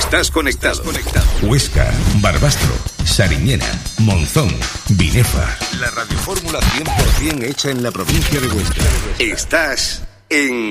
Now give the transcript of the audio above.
Estás conectado. Huesca, Barbastro, Sariñena, Monzón, Binefa. La radiofórmula 100% hecha en la provincia de Huesca. Estás en